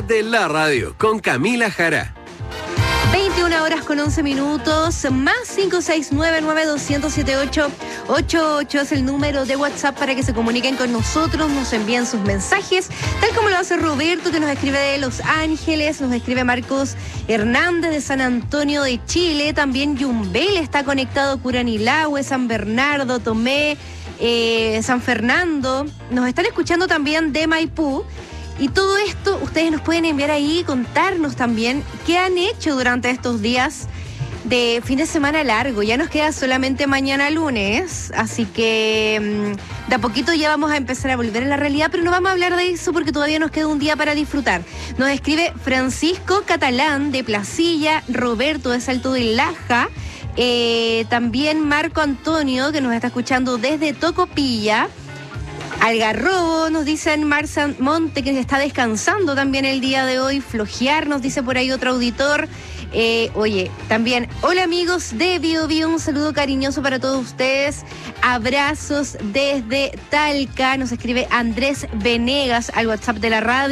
de la radio con Camila Jara. 21 horas con 11 minutos, más 569-9207-888 es el número de WhatsApp para que se comuniquen con nosotros, nos envían sus mensajes, tal como lo hace Roberto, que nos escribe de Los Ángeles, nos escribe Marcos Hernández de San Antonio de Chile, también Yumbel está conectado, Curanilahue, San Bernardo, Tomé, San Fernando, nos están escuchando también de Maipú. Y todo esto ustedes nos pueden enviar ahí y contarnos también qué han hecho durante estos días de fin de semana largo. Ya nos queda solamente mañana lunes, así que de a poquito ya vamos a empezar a volver a la realidad, pero no vamos a hablar de eso porque todavía nos queda un día para disfrutar. Nos escribe Francisco Catalán de Placilla, Roberto de Salto del Laja, también Marco Antonio que nos está escuchando desde Tocopilla. Algarrobo, nos dicen Marsan Monte, que está descansando también el día de hoy. Flojear, nos dice por ahí otro auditor. Oye, también, hola amigos de Bio Bio, un saludo cariñoso para todos ustedes. Abrazos desde Talca, nos escribe Andrés Venegas al WhatsApp de la radio.